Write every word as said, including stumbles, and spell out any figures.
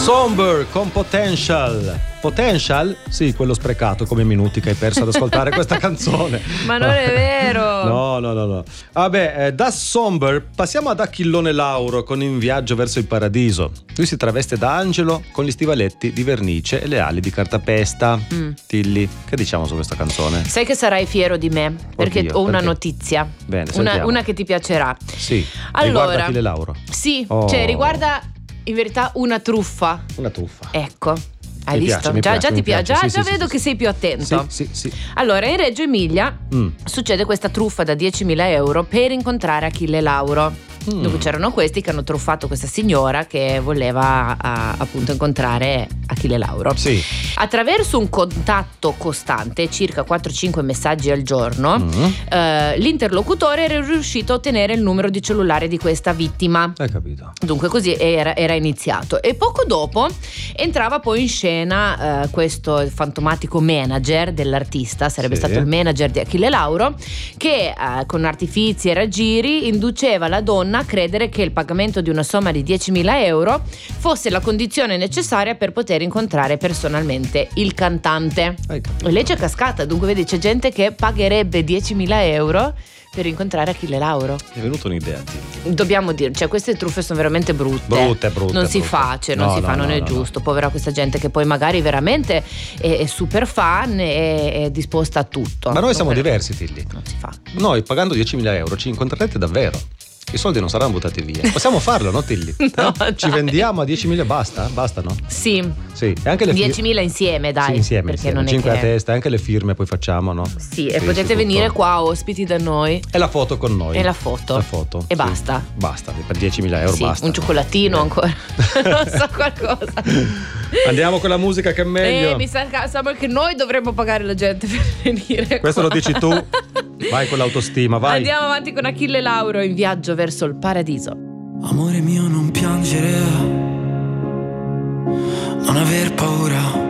Somber con Potential. Potential? Sì, quello sprecato come minuti che hai perso ad ascoltare questa canzone. Ma non è vero. No, no, no, no. Vabbè, eh, da Somber passiamo ad Achillone Lauro con In viaggio verso il paradiso. Lui si traveste da angelo con gli stivaletti di vernice e le ali di cartapesta. Mm. Tilly, che diciamo su questa canzone? Sai che sarai fiero di me, perché Oddio, ho una perché? notizia. Bene, una, una che ti piacerà. Sì, allora, riguarda Achille Lauro. Sì, oh. cioè riguarda in verità una truffa. Una truffa. Ecco. Hai mi visto? Piace, già, piace, già ti piace, piace. già, Sì, già sì, vedo sì, che sì. sei più attento. Sì, sì, sì. Allora, in Reggio Emilia mm. succede questa truffa da diecimila euro per incontrare Achille Lauro. Mm. Dove c'erano questi che hanno truffato questa signora che voleva a, appunto incontrare Achille Lauro. Sì. Attraverso un contatto costante, circa quattro cinque messaggi al giorno, mm. eh, l'interlocutore era riuscito a ottenere il numero di cellulare di questa vittima. Hai capito? Dunque così era, era iniziato. E poco dopo entrava poi in scena eh, questo fantomatico manager dell'artista, sarebbe sì. stato il manager di Achille Lauro, che eh, con artifizi e raggiri induceva la donna a credere che il pagamento di una somma di diecimila euro fosse la condizione necessaria per poter incontrare personalmente il cantante. E lei c'è cascata, dunque vedi c'è gente che pagherebbe diecimila euro per incontrare Achille Lauro. Mi è venuta un'idea. Ti. Dobbiamo dire, cioè queste truffe sono veramente brutte. Brutte, brutte. Non si brutte. fa, cioè non no, si no, fa, non no, è no, giusto. No. Povera questa gente che poi magari veramente è, è super fan e è disposta a tutto. Ma noi non siamo per... diversi, Tilly. Non si fa. Noi pagando diecimila euro ci incontrerete davvero. I soldi non saranno buttati via. Possiamo farlo, no Tilly? No, eh? Ci vendiamo a diecimila e basta? Basta, no? Sì. Sì. E anche le fir- diecimila insieme, dai. Sì, insieme, perché insieme. non è cinque che... a testa, anche le firme poi facciamo, no? Sì, e sì, potete sì, venire tutto. qua ospiti da noi. E la foto con noi. E la foto. La foto. E sì. basta. Basta, per diecimila euro sì, basta. un cioccolatino eh. ancora. Non so, qualcosa. Andiamo con la musica che è meglio. Eh, mi sa che noi dovremmo pagare la gente per venire. Questo qua. lo dici tu. Vai con l'autostima, vai. Andiamo avanti con Achille Lauro in viaggio verso il paradiso. Amore mio, non piangere, non aver paura.